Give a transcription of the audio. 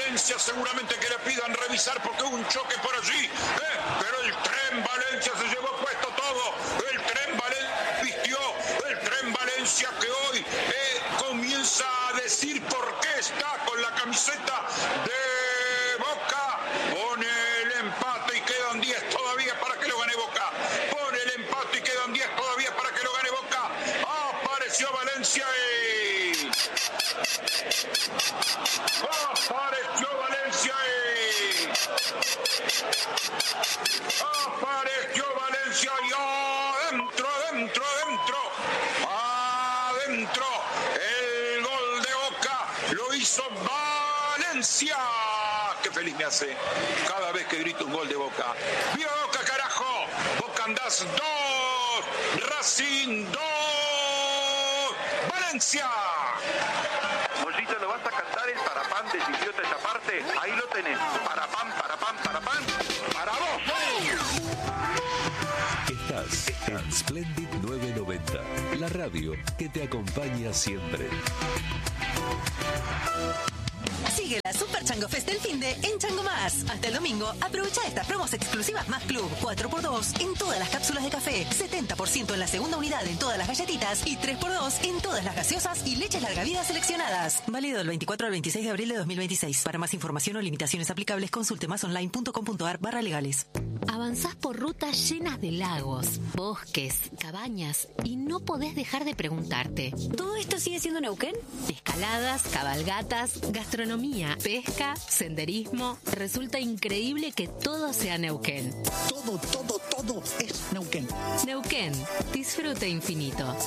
Valencia seguramente que le pidan revisar porque hubo un choque por allí, pero el tren Valencia se llevó puesto todo, el tren Valencia vistió, el tren Valencia que hoy comienza a decir por qué está con la camiseta de Boca, pone el empate y quedan 10 todavía para que lo gane Boca, pone el empate y quedan 10 todavía para que lo gane Boca, apareció Valencia y... apareció Valencia y... apareció Valencia y adentro, el gol de Boca lo hizo Valencia. Qué feliz me hace cada vez que grito un gol de Boca. ¡Viva Boca, carajo! Boca andás 2, Racing 2, Valencia. Mollito, ¿lo vas a cantar el parapán de Chiquiote esa parte? Ahí lo tenés. Parapán, para vos. Estás en Splendid 990, la radio que te acompaña siempre. Sigue la Super Chango Fest del finde en Chango Más. Hasta el domingo, aprovecha estas promos exclusivas Más Club. 4x2 en todas las cápsulas de café, 70% en la segunda unidad en todas las galletitas y 3x2 en todas las gaseosas y leches larga vida seleccionadas. Válido del 24 al 26 de abril de 2026. Para más información o limitaciones aplicables, consulte másonline.com.ar/legales. Avanzás por rutas llenas de lagos, bosques, cabañas y no podés dejar de preguntarte: ¿todo esto sigue siendo Neuquén? Escaladas, cabalgatas, gastronomía, pesca, senderismo. Resulta increíble que todo sea Neuquén. Todo es Neuquén. Neuquén, disfrute infinito.